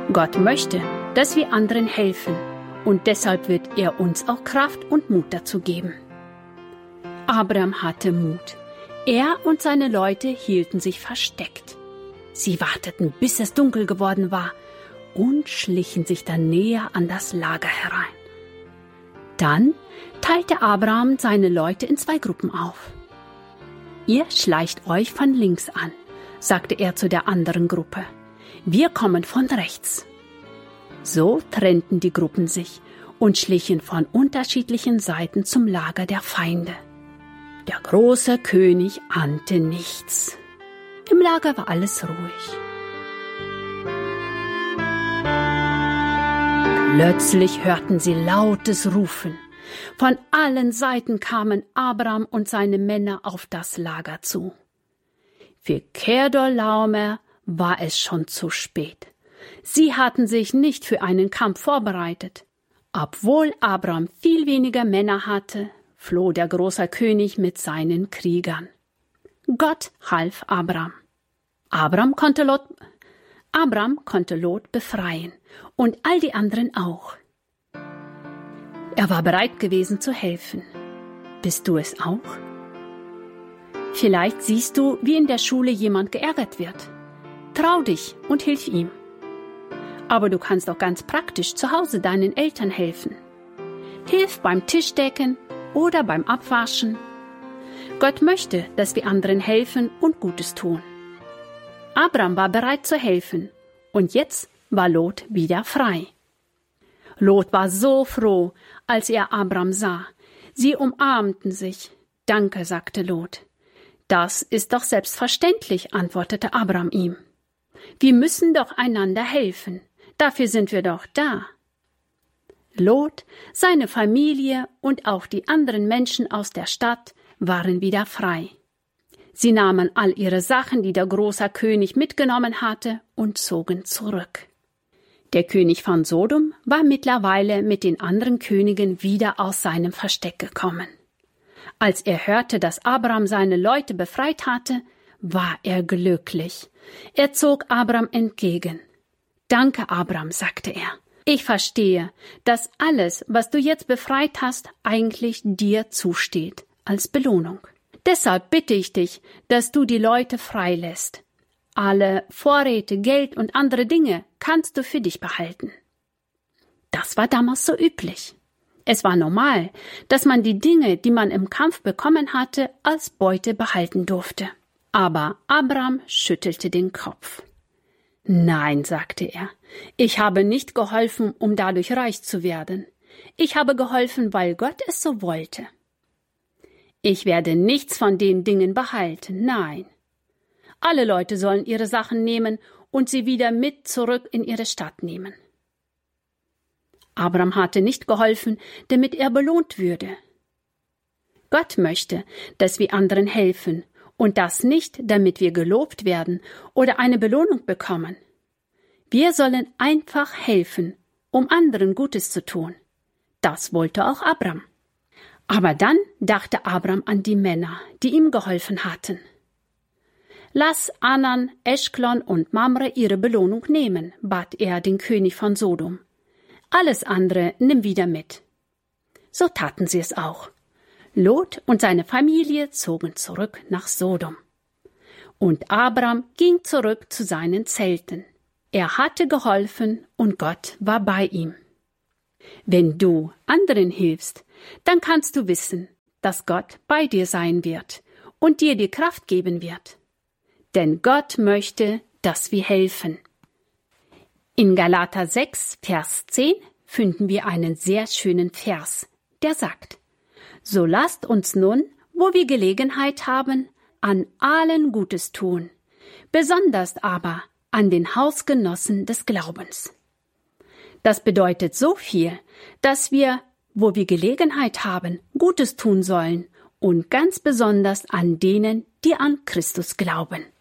Gott möchte, dass wir anderen helfen, und deshalb wird er uns auch Kraft und Mut dazu geben. Abraham hatte Mut. Er und seine Leute hielten sich versteckt. Sie warteten, bis es dunkel geworden war, und schlichen sich dann näher an das Lager herein. Dann teilte Abraham seine Leute in 2 Gruppen auf. »Ihr schleicht euch von links an«, sagte er zu der anderen Gruppe. »Wir kommen von rechts.« So trennten die Gruppen sich und schlichen von unterschiedlichen Seiten zum Lager der Feinde. Der große König ahnte nichts. Im Lager war alles ruhig. Plötzlich hörten sie lautes Rufen. Von allen Seiten kamen Abraham und seine Männer auf das Lager zu. Für Kedorlaomer war es schon zu spät. Sie hatten sich nicht für einen Kampf vorbereitet. Obwohl Abraham viel weniger Männer hatte, floh der große König mit seinen Kriegern. Gott half Abraham. Abraham konnte Lot befreien und all die anderen auch. Er war bereit gewesen zu helfen. Bist du es auch? Vielleicht siehst du, wie in der Schule jemand geärgert wird. Trau dich und hilf ihm. Aber du kannst auch ganz praktisch zu Hause deinen Eltern helfen. Hilf beim Tischdecken oder beim Abwaschen. Gott möchte, dass wir anderen helfen und Gutes tun. Abraham war bereit zu helfen und jetzt war Lot wieder frei. Lot war so froh, als er Abraham sah. Sie umarmten sich. »Danke«, sagte Lot. »Das ist doch selbstverständlich«, antwortete Abraham ihm. »Wir müssen doch einander helfen. Dafür sind wir doch da.« Lot, seine Familie und auch die anderen Menschen aus der Stadt waren wieder frei. Sie nahmen all ihre Sachen, die der große König mitgenommen hatte, und zogen zurück. Der König von Sodom war mittlerweile mit den anderen Königen wieder aus seinem Versteck gekommen. Als er hörte, dass Abraham seine Leute befreit hatte, war er glücklich. Er zog Abraham entgegen. »Danke, Abraham«, sagte er. »Ich verstehe, dass alles, was du jetzt befreit hast, eigentlich dir zusteht, als Belohnung. Deshalb bitte ich dich, dass du die Leute freilässt. Alle Vorräte, Geld und andere Dinge kannst du für dich behalten.« Das war damals so üblich. Es war normal, dass man die Dinge, die man im Kampf bekommen hatte, als Beute behalten durfte. Aber Abraham schüttelte den Kopf. »Nein«, sagte er, »ich habe nicht geholfen, um dadurch reich zu werden. Ich habe geholfen, weil Gott es so wollte. Ich werde nichts von den Dingen behalten, nein. Alle Leute sollen ihre Sachen nehmen und sie wieder mit zurück in ihre Stadt nehmen.« Abraham hatte nicht geholfen, damit er belohnt würde. Gott möchte, dass wir anderen helfen, und das nicht, damit wir gelobt werden oder eine Belohnung bekommen. Wir sollen einfach helfen, um anderen Gutes zu tun. Das wollte auch Abraham. Aber dann dachte Abraham an die Männer, die ihm geholfen hatten. »Lass Anan, Eschklon und Mamre ihre Belohnung nehmen«, bat er den König von Sodom. »Alles andere nimm wieder mit.« So taten sie es auch. Lot und seine Familie zogen zurück nach Sodom. Und Abraham ging zurück zu seinen Zelten. Er hatte geholfen und Gott war bei ihm. Wenn du anderen hilfst, dann kannst du wissen, dass Gott bei dir sein wird und dir die Kraft geben wird. Denn Gott möchte, dass wir helfen. In Galater 6, Vers 10 finden wir einen sehr schönen Vers, der sagt: »So lasst uns nun, wo wir Gelegenheit haben, an allen Gutes tun, besonders aber an den Hausgenossen des Glaubens.« Das bedeutet so viel, dass wir, wo wir Gelegenheit haben, Gutes tun sollen und ganz besonders an denen, die an Christus glauben.